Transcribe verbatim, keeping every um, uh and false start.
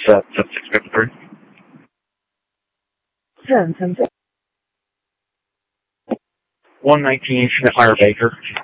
set, set six fifty-three. ten, ten, one nineteen, Snapfire Baker.